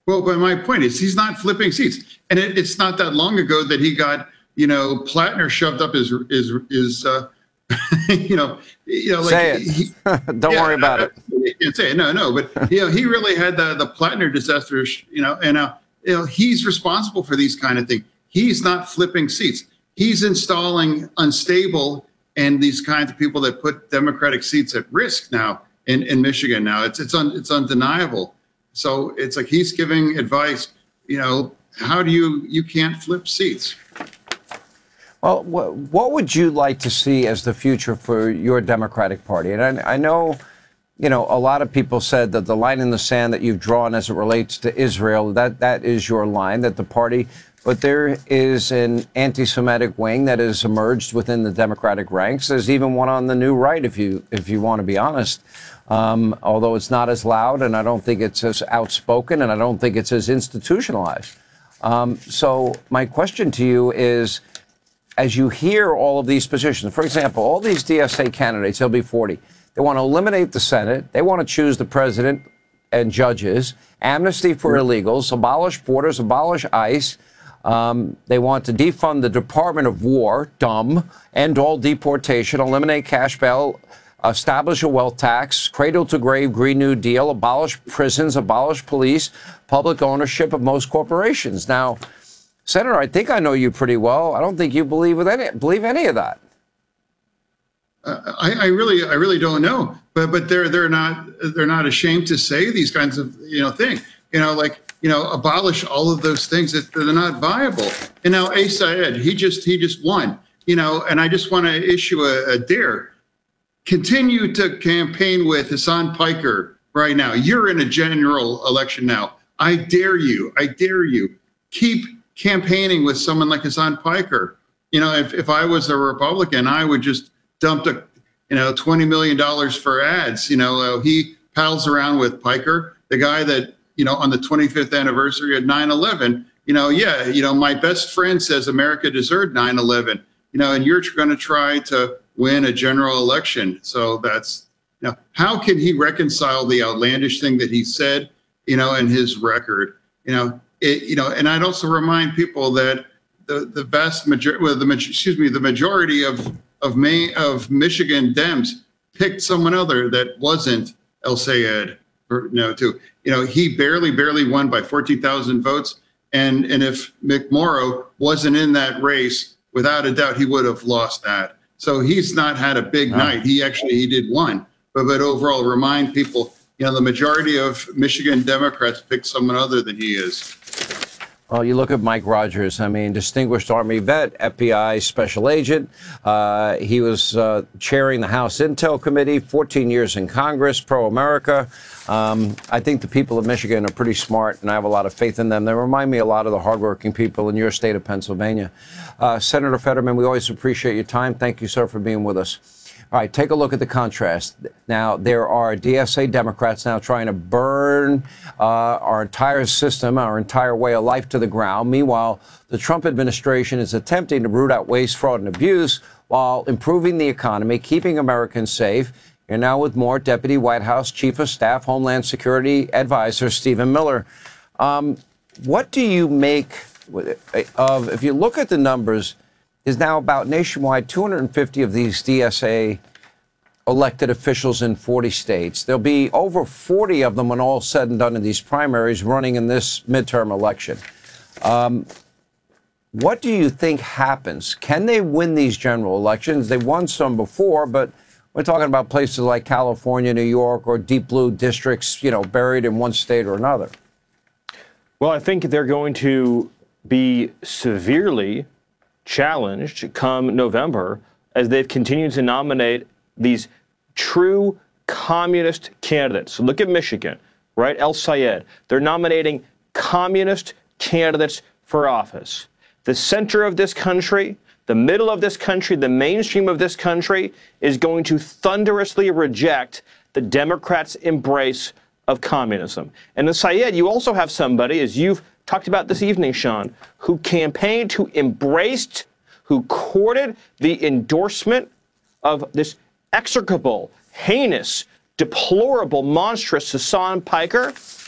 Well, but my point is he's not flipping seats. And it's not that long ago that he got, Plattner shoved up his like say it. Don't worry about it. You can't say it. No, but he really had the Plattner disaster, and he's responsible for these kind of things. He's not flipping seats. He's installing unstable and these kinds of people that put Democratic seats at risk now in Michigan. Now it's undeniable. So it's like he's giving advice. How do you can't flip seats? Well, what would you like to see as the future for your Democratic Party? And I know, a lot of people said that the line in the sand that you've drawn as it relates to Israel, that is your line, that the party, but there is an anti-Semitic wing that has emerged within the Democratic ranks. There's even one on the new right, if you want to be honest, although it's not as loud, and I don't think it's as outspoken, and I don't think it's as institutionalized. So my question to you is, as you hear all of these positions, for example, all these DSA candidates, there'll be 40. They want to eliminate the Senate. They want to choose the president and judges, amnesty for illegals, abolish borders, abolish ICE. They want to defund the Department of War, dumb, end all deportation, eliminate cash bail, establish a wealth tax, cradle to grave Green New Deal, abolish prisons, abolish police, public ownership of most corporations. Now, Senator, I think I know you pretty well. I don't think you believe any of that. I really don't know. But they're not ashamed to say these kinds of things. Abolish all of those things that are not viable. And now Sayed, he just won. And I just want to issue a dare. Continue to campaign with Hassan Piker right now. You're in a general election now. I dare you. Keep campaigning with someone like Hassan Piker. If I was a Republican, I would just dump $20 million for ads. He pals around with Piker, the guy that, on the 25th anniversary of 9/11, my best friend says America deserved 9/11, and you're going to try to win a general election. So that's, how can he reconcile the outlandish thing that he said, in his record, and I'd also remind people that the vast majority, the majority of Michigan Dems picked someone other that wasn't El Sayed. He barely won by 14,000 votes, and if Mick Morrow wasn't in that race, without a doubt he would have lost that. So he's not had a big night. He did one, but overall, remind people. The majority of Michigan Democrats picked someone other than he is. Well, you look at Mike Rogers. I mean, distinguished Army vet, FBI special agent. He was chairing the House Intel Committee, 14 years in Congress, pro-America. I think the people of Michigan are pretty smart, and I have a lot of faith in them. They remind me a lot of the hardworking people in your state of Pennsylvania. Senator Fetterman, we always appreciate your time. Thank you, sir, for being with us. All right, take a look at the contrast. Now, there are DSA Democrats now trying to burn our entire system, our entire way of life to the ground. Meanwhile, the Trump administration is attempting to root out waste, fraud, and abuse while improving the economy, keeping Americans safe. You're now with more Deputy White House Chief of Staff, Homeland Security Advisor Stephen Miller. What do you make of, if you look at the numbers, is now about nationwide 250 of these DSA elected officials in 40 states. There'll be over 40 of them when all said and done in these primaries running in this midterm election. What do you think happens? Can they win these general elections? They won some before, but we're talking about places like California, New York, or deep blue districts, buried in one state or another. Well, I think they're going to be severely challenged come November as they've continued to nominate these true communist candidates. So look at Michigan, right? El Sayed. They're nominating communist candidates for office. The center of this country, the middle of this country, the mainstream of this country is going to thunderously reject the Democrats' embrace of communism. And in Sayed, you also have somebody, as you've talked about this evening, Sean, who campaigned, who embraced, who courted the endorsement of this execrable, heinous, deplorable, monstrous Hassan Piker.